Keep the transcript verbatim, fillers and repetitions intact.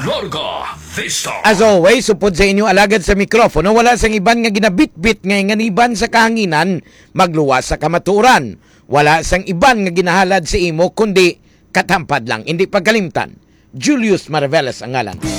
Larga Vista. As always, supod sa inyo alagad sa mikropono, wala sang iban nga ginabitbit ngay nga iban sa kahanginan, magluwas sa kamaturan. Wala sang iban nga ginahalad sa imo, kundi katampad lang, hindi pagkalimtan. Julius Maraveles ang ngalan.